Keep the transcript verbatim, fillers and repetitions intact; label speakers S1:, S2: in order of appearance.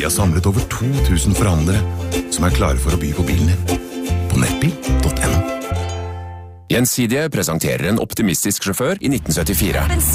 S1: Vi har samlet over to tusen forhandlere som er klare for å by på bilen din. På nettbil punktum no.
S2: Gjensidige presenterer en optimistisk sjåfør i nitten syttifire.